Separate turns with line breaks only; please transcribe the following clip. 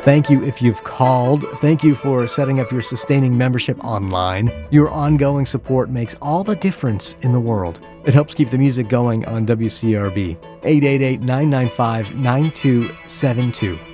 Thank you if you've called. Thank you for setting up your sustaining membership online. Your ongoing support makes all the difference in the world. It helps keep the music going on WCRB. 888-995-9272.